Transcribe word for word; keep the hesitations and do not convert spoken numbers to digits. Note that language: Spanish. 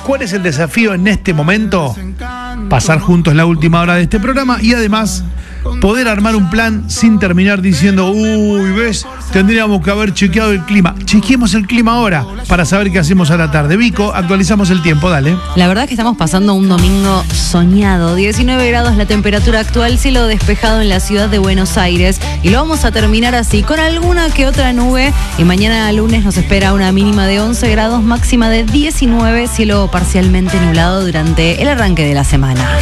¿cuál es el desafío en este momento? Pasar juntos la última hora de este programa y además poder armar un plan sin terminar diciendo, uy, ves, tendríamos que haber chequeado el clima. Chequeemos el clima ahora para saber qué hacemos a la tarde. Vico, actualizamos el tiempo, dale. La verdad es que estamos pasando un domingo soñado. diecinueve grados la temperatura actual, cielo despejado en la ciudad de Buenos Aires. Y lo vamos a terminar así, con alguna que otra nube. Y mañana lunes nos espera una mínima de once grados, máxima de diecinueve, cielo parcialmente nublado durante el arranque de la semana.